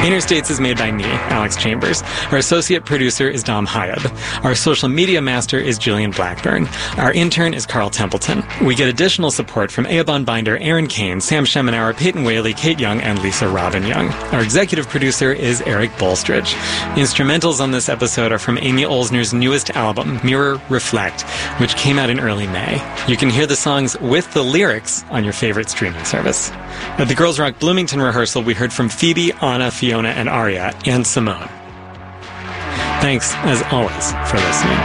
Painter States is made by me, Alex Chambers. Our associate producer is Dom Hyab. Our social media master is Jillian Blackburn. Our intern is Carl Templeton. We get additional support from Eobon Binder, Aaron Kane, Sam Schemenauer, Peyton Whaley, Kate Young, and Lisa Robin Young. Our executive producer is Eric Bolstridge. Instrumentals on this episode are from Amy Olsner's newest album, Mirror Reflect, which came out in early May. You can hear the songs with the lyrics on your favorite streaming service. At the Girls Rock Bloomington rehearsal, we heard from Phoebe, Anna, Fiona, and Aria, and Simone. Thanks, as always, for listening.